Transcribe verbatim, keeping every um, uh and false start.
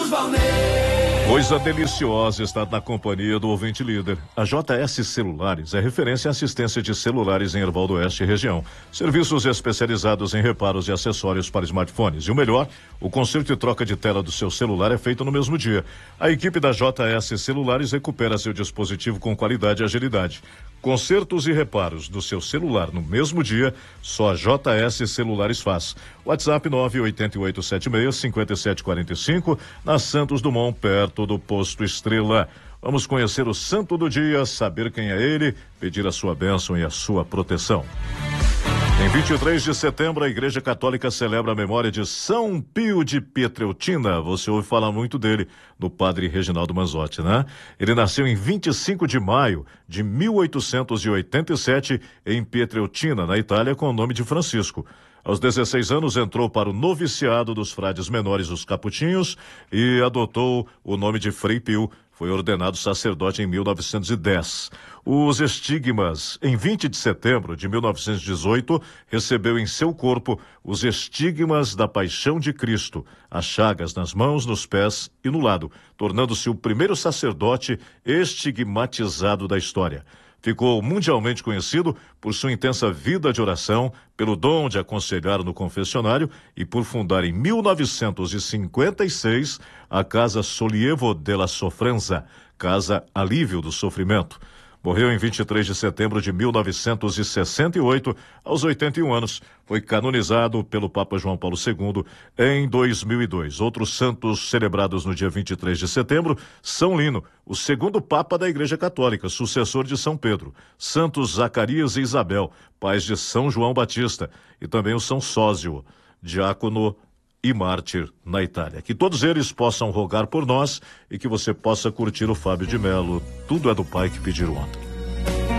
Carlos Valnei. Coisa deliciosa estar na companhia do ouvinte líder. A J S Celulares é referência em assistência de celulares em Erval do Oeste e região. Serviços especializados em reparos e acessórios para smartphones. E o melhor, o conserto e troca de tela do seu celular é feito no mesmo dia. A equipe da J S Celulares recupera seu dispositivo com qualidade e agilidade. Consertos e reparos do seu celular no mesmo dia, só a J S Celulares faz. WhatsApp nove oito oito sete seis cinco sete quatro cinco, na Santos Dumont, perto do Posto Estrela. Vamos conhecer o santo do dia, saber quem é ele, pedir a sua bênção e a sua proteção. Em vinte e três de setembro, a Igreja Católica celebra a memória de São Pio de Pietreutina. Você ouve falar muito dele, do padre Reginaldo Manzotti, né? Ele nasceu em vinte e cinco de maio de mil oitocentos e oitenta e sete em Pietreutina, na Itália, com o nome de Francisco. Aos dezesseis anos, entrou para o noviciado dos frades menores, os capuchinhos, e adotou o nome de Frei Pio. Foi ordenado sacerdote em mil novecentos e dez. Os estigmas, em vinte de setembro de mil novecentos e dezoito, recebeu em seu corpo os estigmas da paixão de Cristo, as chagas nas mãos, nos pés e no lado, tornando-se o primeiro sacerdote estigmatizado da história. Ficou mundialmente conhecido por sua intensa vida de oração, pelo dom de aconselhar no confessionário e por fundar em mil novecentos e cinquenta e seis a Casa Sollievo della Sofferenza, Casa Alívio do Sofrimento. Morreu em vinte e três de setembro de mil novecentos e sessenta e oito, aos oitenta e um anos. Foi canonizado pelo Papa João Paulo segundo em dois mil e dois. Outros santos celebrados no dia vinte e três de setembro, São Lino, o segundo Papa da Igreja Católica, sucessor de São Pedro. Santos Zacarias e Isabel, pais de São João Batista. E também o São Sósio, diácono e mártir na Itália. Que todos eles possam rogar por nós e que você possa curtir o Fábio de Melo. Tudo é do Pai que pediram ontem.